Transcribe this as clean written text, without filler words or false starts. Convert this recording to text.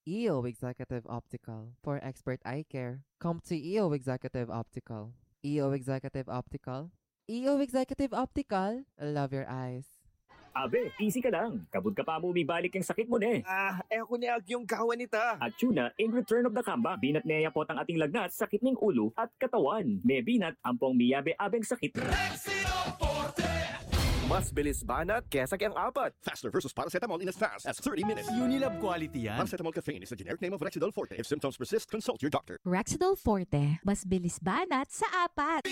EO Executive Optical for expert eye care. Come to EO Executive Optical. EO Executive Optical. EO Executive Optical. Love your eyes. Abe, easy ka lang. Kabud ka pa mo balik yung sakit mo ne. Ako ni ag yung kawan nita. At tuna, in return of the kamba, binat niya po ang ating lagnat, sakit ng ulo at katawan. May binat, ampong miyabe-abeng sakit. Mas bilis banat kesa kayang apat. Faster versus paracetamol in as fast as 30 minutes. Unilab quality yan. Paracetamol caffeine is the generic name of Rexidol Forte. If symptoms persist, consult your doctor. Rexidol Forte, mas bilis banat sa apat.